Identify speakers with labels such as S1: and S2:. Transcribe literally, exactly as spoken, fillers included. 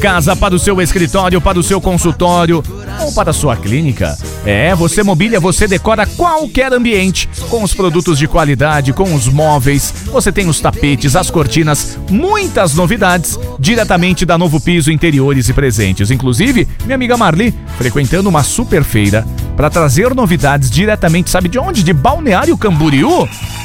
S1: casa, para o seu escritório, para o seu consultório ou para a sua clínica. É, você mobília, você decora qualquer ambiente com os produtos de qualidade, com os móveis. Você tem os tapetes, as cortinas, muitas novidades diretamente da Novo Piso Interiores e Presentes. Inclusive, minha amiga Marli frequentando uma super feira para trazer novidades diretamente, sabe de onde? De Balneário Camboriú.